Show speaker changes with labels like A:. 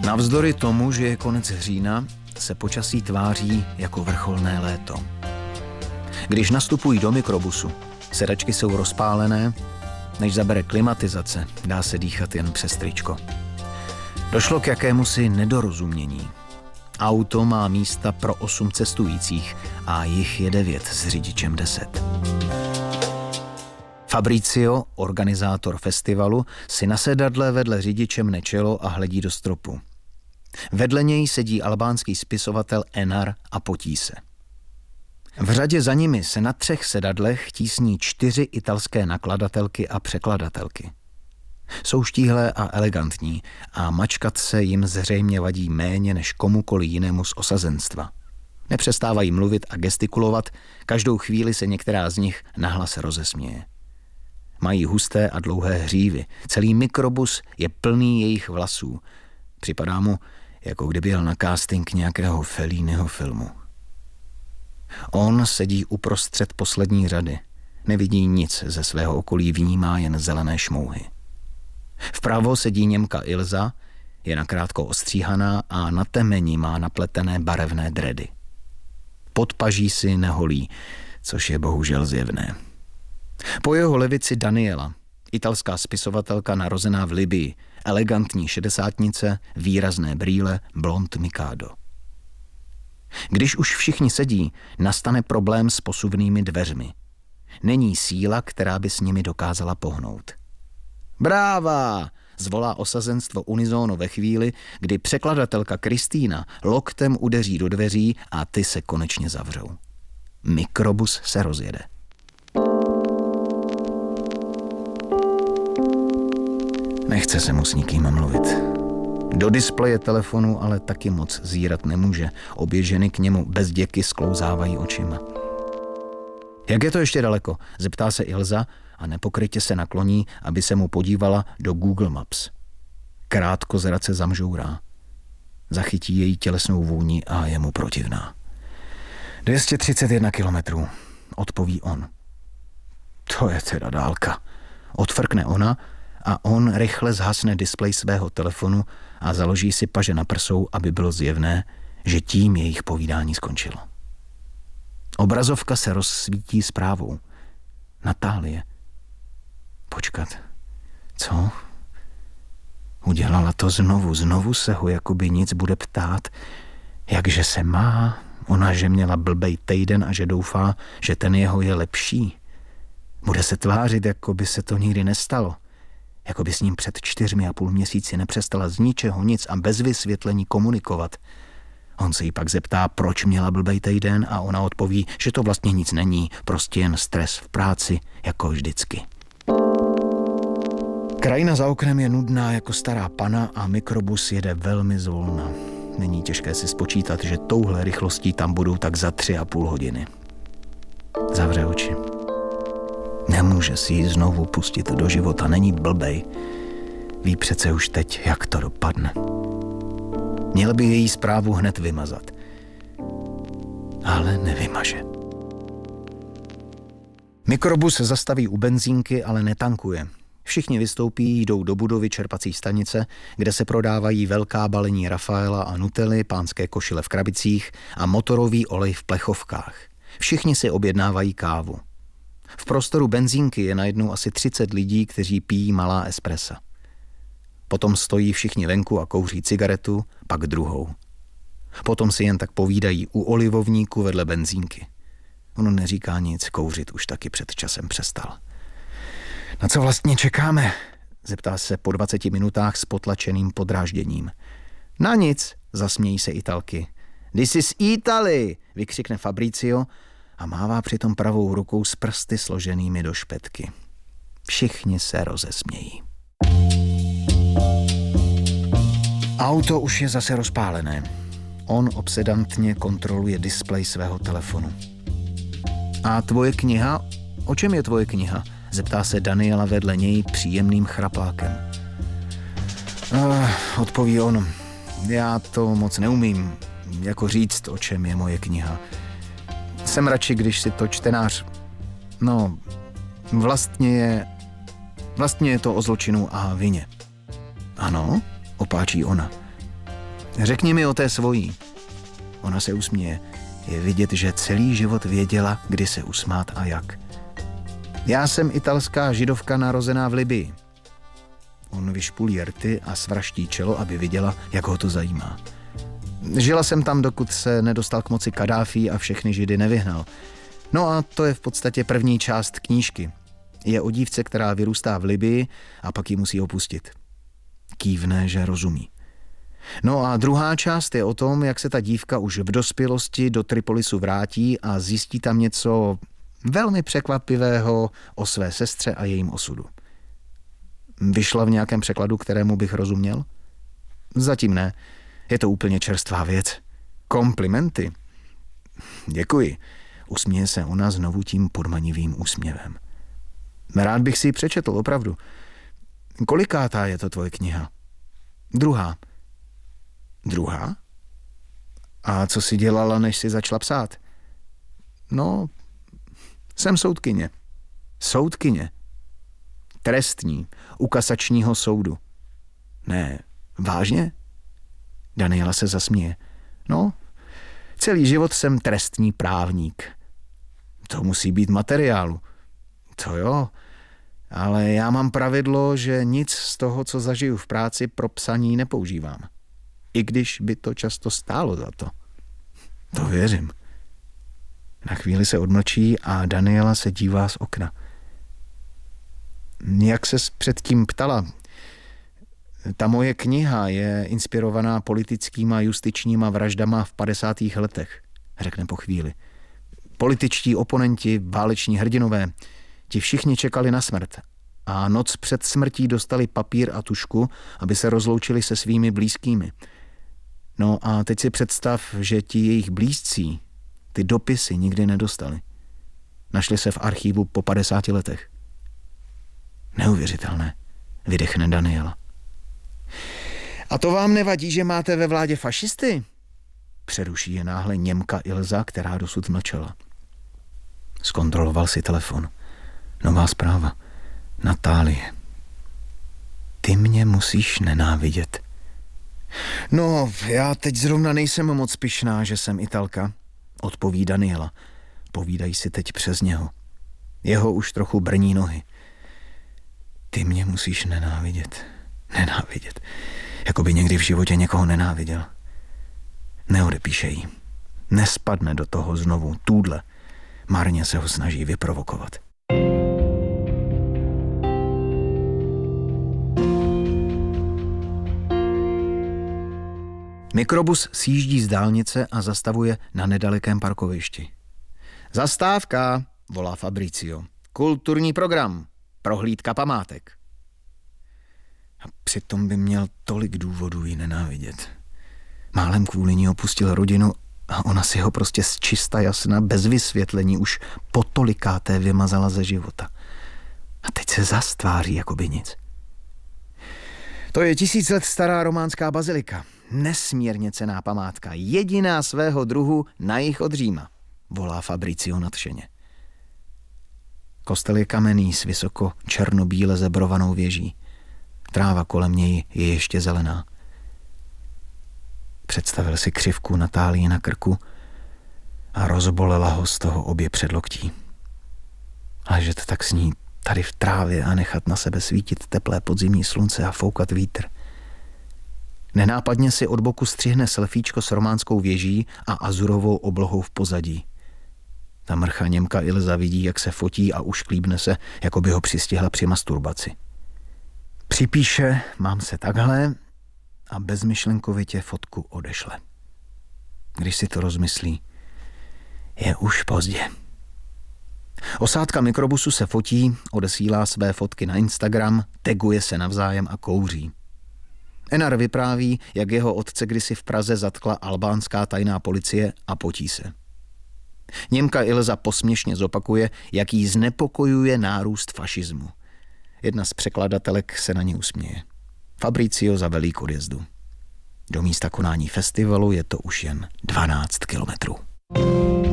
A: Navzdory tomu, že je konec října, se počasí tváří jako vrcholné léto. Když nastupují do mikrobusu, sedačky jsou rozpálené, než zabere klimatizace, dá se dýchat jen přes tričko. Došlo k jakémusi nedorozumění. Auto má místa pro 8 cestujících a jich je 9 s řidičem 10. Fabrizio, organizátor festivalu, si na sedadle vedle řidiče mne čelo a hledí do stropu. Vedle něj sedí albánský spisovatel Enar a potí se. V řadě za nimi se na 3 sedadlech tísní 4 italské nakladatelky a překladatelky. Jsou štíhlé a elegantní a mačkat se jim zřejmě vadí méně než komukoliv jinému z osazenstva. Nepřestávají mluvit a gestikulovat, každou chvíli se některá z nich nahlas rozesměje. Mají husté a dlouhé hřívy, celý mikrobus je plný jejich vlasů. Připadá mu, jako kdyby jel na casting nějakého Felliniho filmu. On sedí uprostřed poslední řady. Nevidí nic ze svého okolí, vnímá jen zelené šmouhy. Vpravo sedí Němka Ilza, je nakrátko ostříhaná a na temeni má napletené barevné dredy. Pod paží si neholí, což je bohužel zjevné. Po jeho levici Daniela, italská spisovatelka narozená v Libii, elegantní šedesátnice, výrazné brýle, blond mikado. Když už všichni sedí, nastane problém s posuvnými dveřmi. Není síla, která by s nimi dokázala pohnout. Bráva! Zvolá osazenstvo unisono ve chvíli, kdy překladatelka Kristýna loktem udeří do dveří a ty se konečně zavřou. Mikrobus se rozjede. Nechce se mu s nikým mluvit. Do displeje telefonu ale taky moc zírat nemůže. Obě ženy k němu bez děky sklouzávají očima. Jak je to ještě daleko? Zeptá se Ilza a nepokrytě se nakloní, aby se mu podívala do Google Maps. Krátkozrace zamžourá. Zachytí její tělesnou vůni a je mu protivná. 231 kilometrů, odpoví on. To je teda dálka. Odfrkne ona a on rychle zhasne displej svého telefonu a založí si paže na prsou, aby bylo zjevné, že tím jejich povídání skončilo. Obrazovka se rozsvítí zprávou. Natálie. Počkat. Co? Udělala to znovu se ho jakoby nic bude ptát. Jakže se má? Ona, že měla blbej týden a že doufá, že ten jeho je lepší. Bude se tvářit, jako by se to nikdy nestalo. Jako by s ním před 4,5 měsíci nepřestala z ničeho nic a bez vysvětlení komunikovat. On se jí pak zeptá, proč měla blbej týden a ona odpoví, že to vlastně nic není, prostě jen stres v práci, jako vždycky. Krajina za oknem je nudná jako stará pana a mikrobus jede velmi zvolna. Není těžké si spočítat, že touhle rychlostí tam budou tak za 3,5 hodiny. Zavře oči. Nemůže si ji znovu pustit do života, není blbej. Ví přece už teď, jak to dopadne. Měl by její zprávu hned vymazat. Ale nevymaže. Mikrobus zastaví u benzínky, ale netankuje. Všichni vystoupí, jdou do budovy čerpací stanice, kde se prodávají velká balení Rafaela a Nutelly, pánské košile v krabicích a motorový olej v plechovkách. Všichni si objednávají kávu. V prostoru benzínky je najednou asi 30 lidí, kteří pijí malá espressa. Potom stojí všichni venku a kouří cigaretu, pak druhou. Potom si jen tak povídají u olivovníku vedle benzínky. Ono neříká nic, kouřit už taky před časem přestal. Na co vlastně čekáme? Zeptá se po 20 minutách s potlačeným podrážděním. Na nic, zasmějí se Italky. This is Italy, vykřikne Fabrizio a mává přitom pravou rukou s prsty složenými do špetky. Všichni se rozesmějí. Auto už je zase rozpálené. On obsedantně kontroluje displej svého telefonu. A tvoje kniha? O čem je tvoje kniha? Zeptá se Daniela vedle něj příjemným chrapákem. Odpoví on. Já to moc neumím, jako říct, o čem je moje kniha. Jsem radši, když si to čtenář... No, vlastně je to o zločinu a vině. Ano, opáčí ona. Řekni mi o té svojí. Ona se usměje. Je vidět, že celý život věděla, kdy se usmát a jak. Já jsem italská židovka narozená v Libii. On vyšpulí rty a svraští čelo, aby viděla, jak ho to zajímá. Žila jsem tam, dokud se nedostal k moci Kaddáfí a všechny židy nevyhnal. No a to je v podstatě první část knížky. Je o dívce, která vyrůstá v Libii a pak ji musí opustit. Kývne, že rozumí. No a druhá část je o tom, jak se ta dívka už v dospělosti do Tripolisu vrátí a zjistí tam něco velmi překvapivého o své sestře a jejím osudu. Vyšla v nějakém překladu, kterému bych rozuměl? Zatím ne. Je to úplně čerstvá věc. Komplimenty. Děkuji. Usměje se ona znovu tím podmanivým úsměvem. Rád bych si ji přečetl, opravdu. Kolikátá je to tvoje kniha? Druhá. Druhá? A co jsi dělala, než jsi začala psát? No, jsem soudkyně. Soudkyně. Trestní, u kasačního soudu. Ne, vážně? Daniela se zasměje. No, celý život jsem trestní právník. To musí být materiálu. To jo, ale já mám pravidlo, že nic z toho, co zažiju v práci, pro psaní nepoužívám. I když by to často stálo za to. To věřím. Na chvíli se odmlčí a Daniela se dívá z okna. Jak ses předtím ptala, ta moje kniha je inspirovaná politickýma justičníma vraždama v 50. letech, řekne po chvíli. Političtí oponenti, váleční hrdinové, ti všichni čekali na smrt a noc před smrtí dostali papír a tužku, aby se rozloučili se svými blízkými. No a teď si představ, že ti jejich blízcí ty dopisy nikdy nedostali. Našli se v archívu po 50 letech. Neuvěřitelné, vydechne Daniela. A to vám nevadí, že máte ve vládě fašisty? Přeruší je náhle Němka Ilza, která dosud mlčela. Zkontroloval si telefon. Nová zpráva. Natálie. Ty mě musíš nenávidět. No, já teď zrovna nejsem moc pyšná, že jsem Italka, odpoví Daniela. Povídají si teď přes něho. Jeho už trochu brní nohy. Ty mě musíš nenávidět. Nenávidět. Jako by někdy v životě někoho nenáviděl. Neodepíše jí. Nespadne do toho znovu. Tůdle. Marně se ho snaží vyprovokovat. Mikrobus sjíždí z dálnice a zastavuje na nedalekém parkovišti. Zastávka, volá Fabricio. Kulturní program, prohlídka památek. A přitom by měl tolik důvodů ji nenávidět. Málem kvůli ní opustil rodinu a ona si ho prostě z čista jasna, bez vysvětlení, už po tolikáté vymazala ze života. A teď se zastváří, jako by nic. To je 1000 let stará románská bazilika. Nesmírně cenná památka. Jediná svého druhu na jih od Říma, volá Fabricio nadšeně. Kostel je kamenný s vysoko černobíle zebrovanou věží. Tráva kolem něj je ještě zelená. Představil si křivku Natálii na krku a rozbolela ho z toho obě předloktí. Ležet tak s ní tady v trávě a nechat na sebe svítit teplé podzimní slunce a foukat vítr. Nenápadně si od boku střihne selfiečko s románskou věží a azurovou oblohou v pozadí. Ta mrcha Němka Ilza vidí, jak se fotí a ušklíbne se, jako by ho přistihla při masturbaci. Připíše, mám se takhle a bezmyšlenkovitě fotku odešle. Když si to rozmyslí, je už pozdě. Osádka mikrobusu se fotí, odesílá své fotky na Instagram, taguje se navzájem a kouří. Enar vypráví, jak jeho otce kdysi v Praze zatkla albánská tajná policie a potí se. Němka Ilza posměšně zopakuje, jak jí znepokojuje nárůst fašismu. Jedna z překladatelek se na ně usměje. Fabricio zavelí k odjezdu. Do místa konání festivalu je to už jen 12 kilometrů.